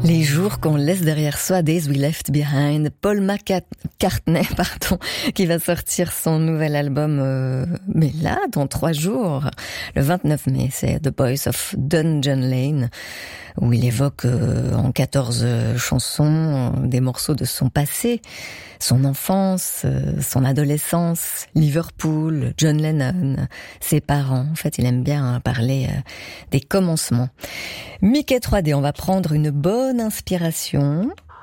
Les jours qu'on laisse derrière soi, Days We Left Behind, Paul McCartney, qui va sortir son nouvel album, mais là, dans 3 jours, le 29 mai, c'est The Boys of Dungeon Lane, où il évoque en 14 chansons des morceaux de son passé, son enfance, son adolescence, Liverpool, John Lennon, ses parents. En fait, il aime bien parler des commencements. Mickey 3D, on va prendre une bonne inspiration